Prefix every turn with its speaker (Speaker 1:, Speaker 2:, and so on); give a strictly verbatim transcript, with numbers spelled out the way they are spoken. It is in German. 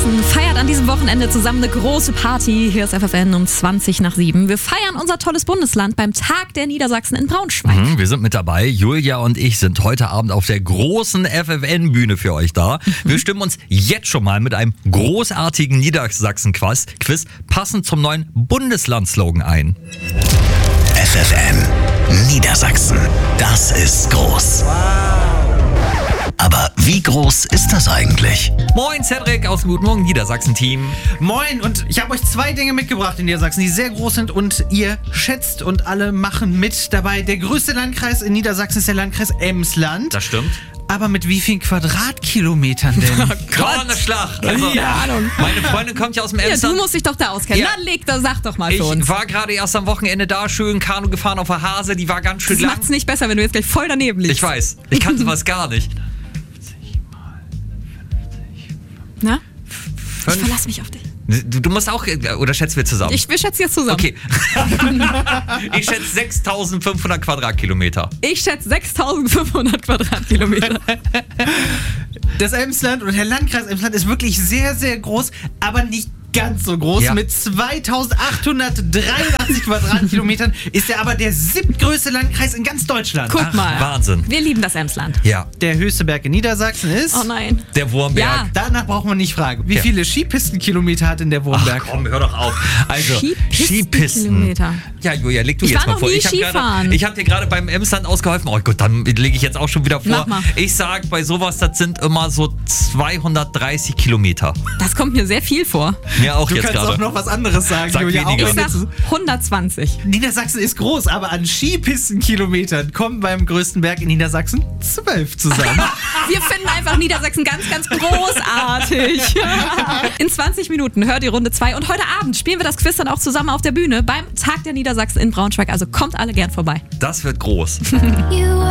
Speaker 1: Niedersachsen feiert an diesem Wochenende zusammen eine große Party. Hier ist F F N um zwanzig nach sieben. Wir feiern unser tolles Bundesland beim Tag der Niedersachsen in Braunschweig.
Speaker 2: Mhm, wir sind mit dabei. Julia und ich sind heute Abend auf der großen F F N-Bühne für euch da. Wir stimmen uns jetzt schon mal mit einem großartigen Niedersachsen-Quiz Quiz passend zum neuen Bundesland-Slogan ein.
Speaker 3: F F N Niedersachsen, das ist groß. Aber wie groß ist das eigentlich?
Speaker 2: Moin, Cedric aus dem Guten Morgen Niedersachsen-Team.
Speaker 4: Moin, und ich habe euch zwei Dinge mitgebracht in Niedersachsen, die sehr groß sind und ihr schätzt und alle machen mit dabei. Der größte Landkreis in Niedersachsen ist der Landkreis Emsland.
Speaker 2: Das stimmt.
Speaker 4: Aber mit wie vielen Quadratkilometern denn?
Speaker 2: Korne Schlag. Also,
Speaker 1: Ja.
Speaker 2: meine Freundin kommt ja aus dem
Speaker 1: Ja, du
Speaker 2: Emsland.
Speaker 1: musst dich doch da auskennen.
Speaker 2: Ja.
Speaker 1: Na, leg, da sag doch mal für uns.
Speaker 2: Ich war gerade erst am Wochenende da, schön Kanu gefahren auf der Hase. Die war ganz schön
Speaker 1: Das
Speaker 2: lang.
Speaker 1: macht's nicht besser, wenn du jetzt gleich voll daneben liegst.
Speaker 2: Ich weiß, ich kann sowas gar nicht.
Speaker 1: Na? Ich
Speaker 2: Fünf-
Speaker 1: verlass mich auf dich.
Speaker 2: Du, du musst auch, oder schätzen wir zusammen?
Speaker 1: Ich, wir schätzen jetzt zusammen.
Speaker 2: Okay. Ich schätze sechstausendfünfhundert Quadratkilometer.
Speaker 1: Ich schätze sechstausendfünfhundert Quadratkilometer.
Speaker 4: Das Emsland oder der Landkreis Emsland ist wirklich sehr, sehr groß, aber nicht ganz so groß.
Speaker 2: Ja.
Speaker 4: Mit zweitausendachthundertdreiundachtzig Quadratkilometern ist er aber der siebtgrößte Landkreis in ganz Deutschland.
Speaker 1: Guck
Speaker 2: Ach,
Speaker 1: mal.
Speaker 2: Wahnsinn.
Speaker 1: Wir lieben das Emsland.
Speaker 2: Ja,
Speaker 4: Der höchste Berg in Niedersachsen ist...
Speaker 1: Oh nein.
Speaker 2: der Wurmberg.
Speaker 1: Ja.
Speaker 4: Danach braucht man nicht fragen. Wie
Speaker 2: Ja.
Speaker 4: viele Skipistenkilometer hat denn der
Speaker 2: Ach
Speaker 4: Wurmberg?
Speaker 2: komm, hör doch auf. Also,
Speaker 1: Skipistenkilometer.
Speaker 2: Ja, Julia, leg du
Speaker 1: Ich
Speaker 2: jetzt
Speaker 1: war
Speaker 2: mal
Speaker 1: noch
Speaker 2: vor.
Speaker 1: nie
Speaker 2: Ich habe
Speaker 1: Skifahren.
Speaker 2: gerade, ich hab dir gerade beim Emsland ausgeholfen. Oh Gott, dann lege ich jetzt auch schon wieder vor.
Speaker 1: Mach mal.
Speaker 2: Ich sag, bei sowas, das sind immer so zweihundertdreißig Kilometer.
Speaker 1: Das kommt mir sehr viel vor.
Speaker 2: Mir auch
Speaker 4: Du
Speaker 2: jetzt
Speaker 4: kannst auch
Speaker 2: gerade.
Speaker 4: noch was anderes sagen,
Speaker 2: Sag
Speaker 4: Julia. Auch
Speaker 2: weniger.
Speaker 1: Ich
Speaker 4: wenn
Speaker 1: sag
Speaker 4: jetzt-
Speaker 1: hundertzwanzig.
Speaker 4: Niedersachsen ist groß, aber an Skipistenkilometern kommen beim größten Berg in Niedersachsen zwölf zusammen.
Speaker 1: Wir finden einfach Niedersachsen ganz, ganz großartig. In zwanzig Minuten hört ihr Runde zwei und heute Abend spielen wir das Quiz dann auch zusammen auf der Bühne beim Tag der Niedersachsen in Braunschweig. Also kommt alle gern vorbei.
Speaker 2: Das wird groß.
Speaker 5: You